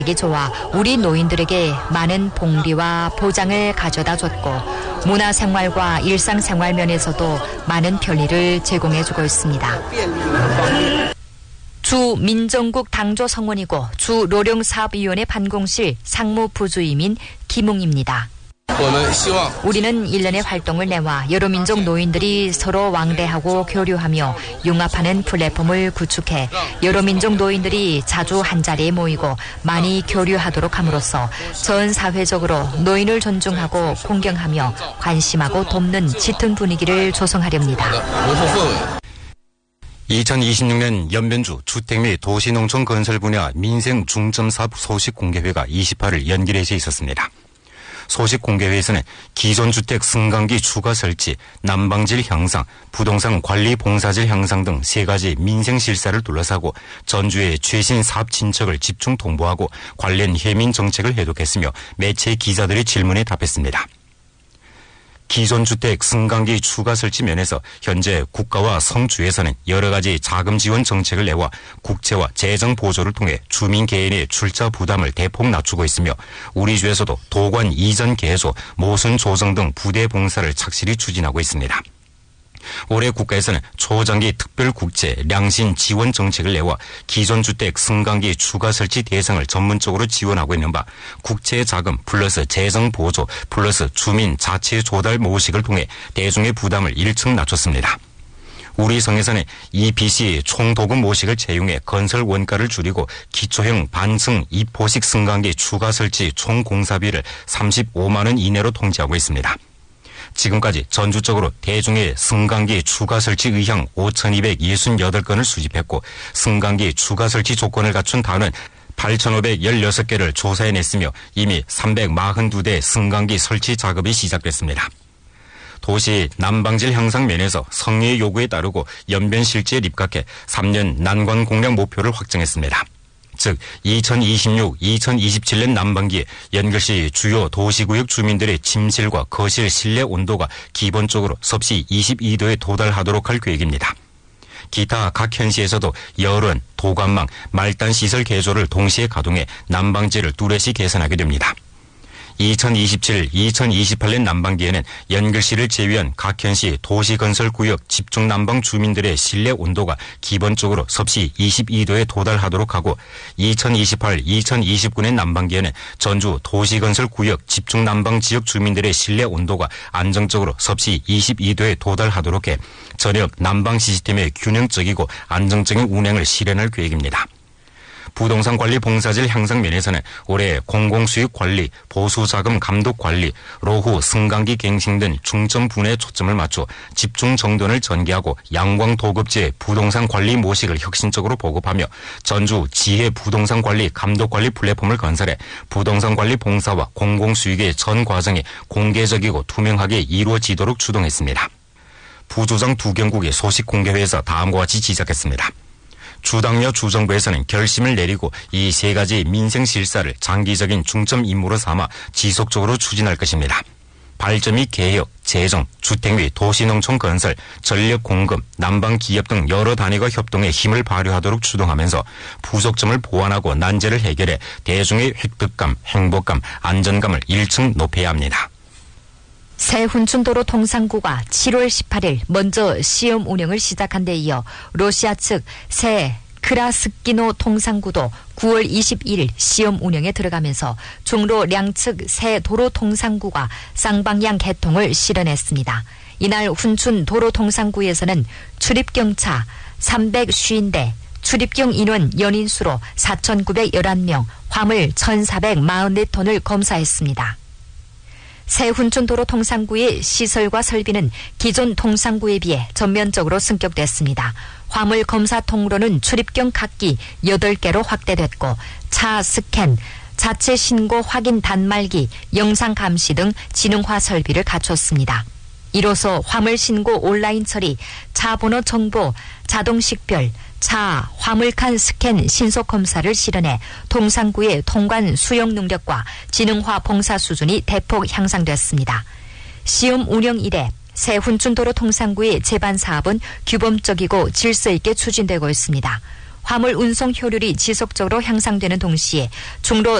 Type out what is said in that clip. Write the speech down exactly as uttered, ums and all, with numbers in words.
이 좋아 우리 노인들에게 많은 복리와 보장을 가져다 줬고 문화생활과 일상생활 면에서도 많은 편리를 제공해주고 있습니다. 주 민정국 당조 성원이고 주 노령사업위원회 반공실 상무부주임인 김웅입니다. 우리는 일련의 활동을 내와 여러 민족 노인들이 서로 왕래하고 교류하며 융합하는 플랫폼을 구축해 여러 민족 노인들이 자주 한자리에 모이고 많이 교류하도록 함으로써 전 사회적으로 노인을 존중하고 공경하며 관심하고 돕는 짙은 분위기를 조성하렵니다. 이천이십육 년 연변주 주택 및 도시농촌 건설 분야 민생 중점사업 소식 공개회가 이십팔 일 연길에서 있었습니다. 소식 공개회에서는 기존 주택 승강기 추가 설치, 난방질 향상, 부동산 관리 봉사질 향상 등 세 가지 민생 실사를 둘러싸고 전주의 최신 사업 진척을 집중 통보하고 관련 해민 정책을 해독했으며 매체 기자들의 질문에 답했습니다. 기존 주택 승강기 추가 설치 면에서 현재 국가와 성주에서는 여러 가지 자금 지원 정책을 내와 국채와 재정 보조를 통해 주민 개인의 출자 부담을 대폭 낮추고 있으며 우리 주에서도 도관 이전 개소, 모순 조정 등 부대 봉사를 착실히 추진하고 있습니다. 올해 국가에서는 초장기 특별국채 량신 지원 정책을 내와 기존 주택 승강기 추가 설치 대상을 전문적으로 지원하고 있는 바 국채 자금 플러스 재정 보조 플러스 주민 자체 조달 모식을 통해 대중의 부담을 일층 낮췄습니다. 우리 성에서는 이피씨 총도금 모식을 채용해 건설 원가를 줄이고 기초형 반승 이포식 승강기 추가 설치 총 공사비를 삼십오만 원 이내로 통지하고 있습니다. 지금까지 전주적으로 대중의 승강기 추가 설치 의향 오천이백육십팔 건을 수집했고 승강기 추가 설치 조건을 갖춘 단은 팔천오백십육 개를 조사해냈으며 이미 삼백사십이 대 승강기 설치 작업이 시작됐습니다. 도시 난방질 향상 면에서 성의 요구에 따르고 연변 실지에 입각해 삼 년 난관 공략 목표를 확정했습니다. 즉 이천이십육 이천이십칠 년 난방기에 연결시 주요 도시구역 주민들의 침실과 거실 실내 온도가 기본적으로 섭씨 이십이 도에 도달하도록 할 계획입니다. 기타 각 현시에서도 열원, 도관망, 말단시설 개조를 동시에 가동해 난방지를 뚜렷이 개선하게 됩니다. 이천이십칠 이천이십팔 년 난방기에는 연결시를 제외한 각 현시 도시건설구역 집중난방 주민들의 실내 온도가 기본적으로 섭씨 이십이 도에 도달하도록 하고 이천이십팔 이천이십구 년 난방기에는 전주 도시건설구역 집중난방 지역 주민들의 실내 온도가 안정적으로 섭씨 이십이 도에 도달하도록 해 전역 난방 시스템의 균형적이고 안정적인 운행을 실현할 계획입니다. 부동산 관리 봉사질 향상 면에서는 올해 공공수익 관리, 보수자금 감독 관리, 로후 승강기 갱신 등 중점 분야에 초점을 맞춰 집중 정돈을 전개하고 양광 도급제 부동산 관리 모식을 혁신적으로 보급하며 전주 지혜 부동산 관리 감독 관리 플랫폼을 건설해 부동산 관리 봉사와 공공수익의 전 과정이 공개적이고 투명하게 이루어지도록 추동했습니다. 부조장 두 경국의 소식 공개회에서 다음과 같이 지적했습니다. 주당여 주정부에서는 결심을 내리고 이 세 가지 민생 실사를 장기적인 중점 임무로 삼아 지속적으로 추진할 것입니다. 발전 및 개혁, 재정, 주택 및 도시농촌 건설, 전력 공급, 난방 기업 등 여러 단위가 협동해 힘을 발휘하도록 추동하면서 부족점을 보완하고 난제를 해결해 대중의 획득감, 행복감, 안전감을 일층 높여야 합니다. 새 훈춘도로 통상구가 칠월 십팔일 먼저 시험 운영을 시작한 데 이어 러시아 측 새 크라스키노 통상구도 구월 이십일일 시험 운영에 들어가면서 중로 양측 새 도로 통상구가 쌍방향 개통을 실현했습니다. 이날 훈춘 도로 통상구에서는 출입경차 삼백오십 대, 출입경 인원 연인수로 사천구백십일 명, 화물 천사백사십사 톤을 검사했습니다. 새 훈춘도로 통상구의 시설과 설비는 기존 통상구에 비해 전면적으로 승격됐습니다. 화물 검사 통로는 출입경 각기 여덟 개로 확대됐고 차 스캔, 자체 신고 확인 단말기, 영상 감시 등 지능화 설비를 갖췄습니다. 이로써 화물 신고 온라인 처리, 차 번호 정보, 자동 식별, 차, 화물칸 스캔 신속 검사를 실현해 통상구의 통관 수용 능력과 지능화 봉사 수준이 대폭 향상됐습니다. 시험 운영 이래 새 훈춘도로 통상구의 제반 사업은 규범적이고 질서 있게 추진되고 있습니다. 화물 운송 효율이 지속적으로 향상되는 동시에 중로